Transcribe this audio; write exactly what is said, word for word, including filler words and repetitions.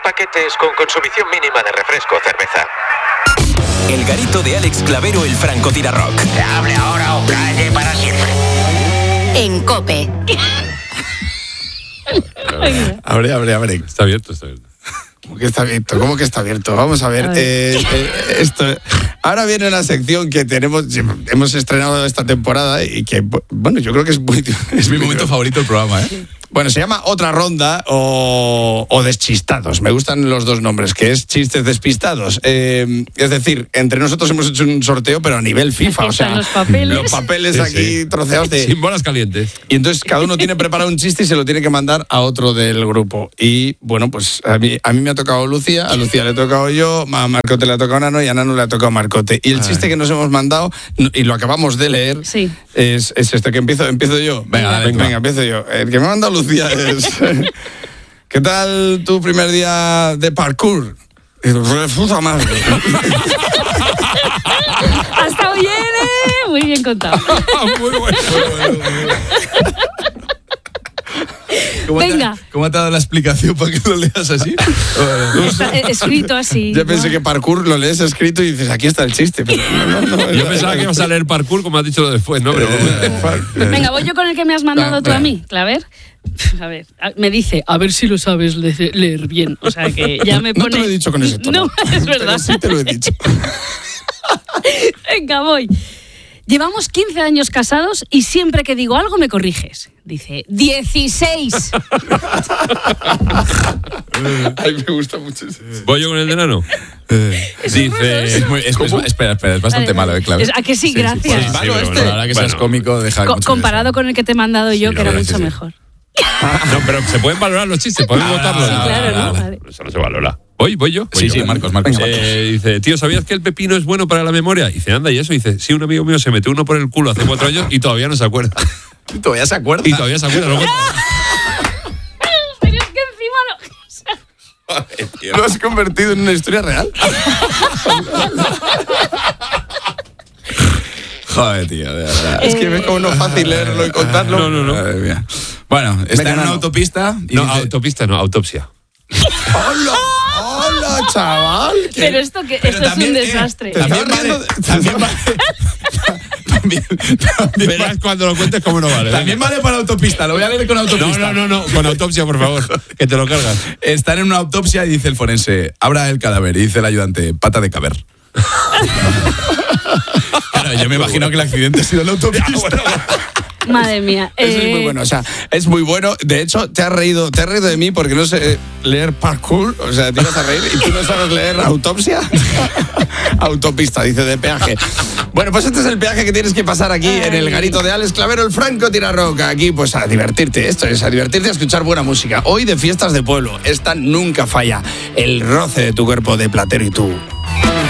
paquetes con consumición mínima de refresco o cerveza. El garito de Alex Clavero, el francotirarrock. Hable ahora o calle para siempre. En COPE. Abre, abre, abre. Está abierto, está abierto. ¿Cómo que está abierto? ¿Cómo que está abierto? Vamos a ver. A ver. Eh, eh, esto, ahora viene una sección que tenemos, hemos estrenado esta temporada y que, bueno, yo creo que es muy... Es mi momento favorito del programa, ¿eh? Bueno, se llama Otra Ronda o, o Deschistados. Me gustan los dos nombres, que es Chistes Despistados. Eh, es decir, entre nosotros hemos hecho un sorteo, pero a nivel FIFA. Aquí O sea, están los papeles. los papeles Sí, aquí sí. troceados de... Sin bolas calientes. Y entonces cada uno tiene preparado un chiste y se lo tiene que mandar a otro del grupo. Y bueno, pues a mí, a mí me ha tocado Lucía, a Lucía le he tocado yo, a Marcote le ha tocado Nano y a Nano le ha tocado Marcote. Y el chiste que nos hemos mandado, y lo acabamos de leer, Sí. es, es este que empiezo, empiezo yo. Venga, venga, venga. empiezo yo. El que me ha mandado Lucía es... ¿Qué tal tu primer día de parkour? Y digo, "Re puta madre". Ha estado bien, ¿eh? Muy bien contado. Muy bueno. ¿Cómo Venga. Te, ¿Cómo te ha dado la explicación para que lo leas así? Está eh, escrito así. Yo ¿no? pensé que parkour lo lees escrito y dices, aquí está el chiste. Pero no, no, no, Yo pensaba que ibas a leer parkour, como has dicho lo después, ¿no? Pero... Venga, voy yo con el que me has mandado tú a mí, Claver. A ver, a- me dice, a ver si lo sabes le- leer bien. O sea que ya me No pone... te lo he dicho con ese tono. No, es verdad. Pero sí te lo he dicho. Venga, voy. Llevamos quince años casados y siempre que digo algo me corriges. Dice, dieciséis. Ay, me gusta mucho eso. ¿Voy yo con el de Nano? Dice... Es muy, es, es- espera, espera, es bastante Vale, malo, ¿eh, Clave? es- ¿a que sí? Gracias. sí, Malo pero este. bueno, La verdad que bueno. seas cómico, deja Co- mucho comparado con el que te he mandado yo, Sí, que la era verdad, mucho sí, sí. mejor. No, pero se pueden valorar los chistes, podemos votarlos. sí, claro, ¿no? Vale. Eso no se valora. ¿Voy? ¿Voy yo? Voy Sí, yo. sí, Marcos, Marcos. Eh, dice, tío, ¿sabías que el pepino es bueno para la memoria? Dice, anda, ¿y eso? Dice, sí, un amigo mío se metió uno por el culo hace cuatro años y todavía no se acuerda. Todavía se acuerda. Y todavía se acuerda. Lo cuenta. Pero es que encima no... ¿Lo has convertido en una historia real? Joder, tío, de verdad. Es que ve como no es fácil leerlo y contarlo. No, no, no. Madre mía. Bueno, está Venga, en una Nano. autopista y No, dice- autopista, no, autopsia. ¡Hola! ¡Hola, chaval! ¿Qué- Pero esto, que, Pero esto también, es un eh, desastre. te- También Estaba vale, riendo- también vale, también, también Verás vale- cuando lo cuentes cómo no vale. también venga. vale para autopista, lo voy a leer con No, autopista. no, no, no, con autopsia, por favor, que te lo cargas. Están en una autopsia y dice el forense, abra el cadáver, y dice el ayudante, pata de caber. Claro, yo me imagino que el accidente ha sido en la autopista. Madre mía. Eso es eh, muy bueno, o sea, es muy bueno. De hecho, te has reído, te has reído de mí porque no sé leer parkour, o sea, te ibas a reír y tú no sabes leer autopsia. Autopista, dice, de peaje. Bueno, pues este es el peaje que tienes que pasar aquí en el garito de Alex Clavero, el Franco Tirarroca. Aquí, pues a divertirte, esto es, a divertirte, a escuchar buena música. Hoy de fiestas de pueblo, esta nunca falla. El roce de tu cuerpo de platero y tú.